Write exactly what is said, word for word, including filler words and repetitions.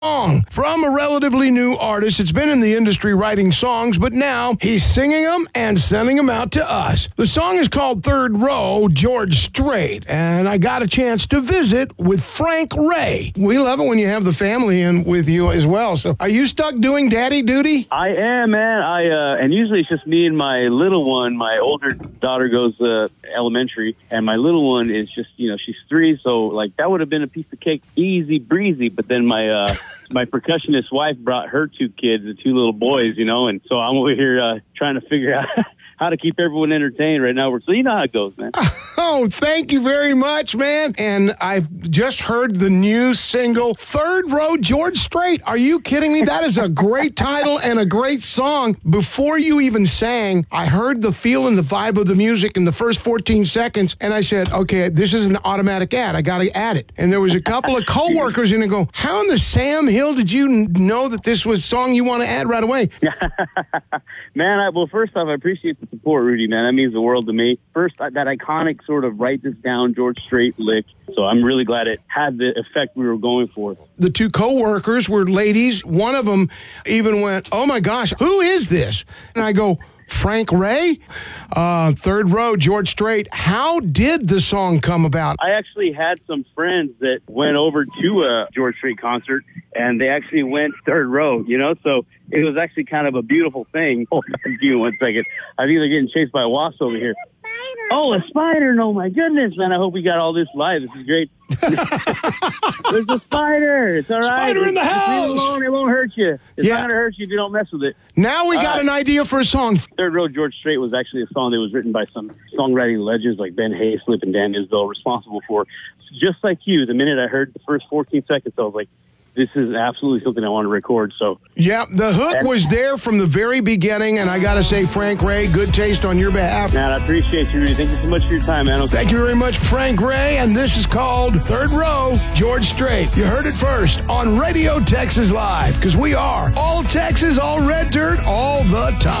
Song from a relatively new artist. It's been in the industry writing songs, but now he's singing them and sending them out to us. The song is called Third Row, George Strait, and I got a chance to visit with Frank Ray. We love it when you have the family in with you as well. So are you stuck doing daddy duty? I am, man. I uh, and usually it's just me and my little one. My older daughter goes uh, elementary, and my little one is just, you know, she's three, so like that would have been a piece of cake, easy breezy. But then my uh, my percussionist wife brought her two kids, the two little boys, you know, and so I'm over here uh, trying to figure out how to keep everyone entertained right now. So you know how it goes, man. Oh, thank you very much, man. And I've just heard the new single, Third Row, George Strait. Are you kidding me? That is a great title and a great song. Before you even sang, I heard the feel and the vibe of the music in the first fourteen seconds, and I said, okay, this is an automatic ad. I got to add it. And there was a couple of coworkers in it go, how in the Sam Hill did you know that this was a song you want to add right away? Man, I, well, first off, I appreciate the support, Rudy, man. That means the world to me. First, that iconic sort of write this down George Strait lick. So I'm really glad it had the effect we were going for. The two co-workers were ladies. One of them even went, oh my gosh, who is this? And I go, Frank Ray, uh, Third Row, George Strait. How did the song come about? I actually had some friends that went over to a George Strait concert, and they actually went third row, you know, so it was actually kind of a beautiful thing. Hold on, give me one second. I think they're getting chased by wasps over here. Oh, a spider. Oh, my goodness, man. I hope we got all this live. This is great. There's a spider. It's all right. Spider in the Just house. leave it alone. It won't hurt you. It's Yeah. not going to hurt you if you don't mess with it. Now we got Uh, an idea for a song. Third Row, George Strait was actually a song that was written by some songwriting legends like Ben Hayslip and Dan Isbell, responsible for, just like you, the minute I heard the first fourteen seconds, I was like, this is absolutely something I want to record. So, Yeah, the hook was there from the very beginning, and I got to say, Frank Ray, good taste on your behalf. man, I appreciate you, Rudy. Thank you so much for your time, man. Okay. Thank you very much, Frank Ray, and this is called Third Row, George Strait. You heard it first on Radio Texas Live, because we are all Texas, all red dirt, all the time.